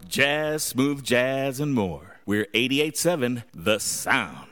jazz, smooth jazz, and more. We're 88.7 The Sound.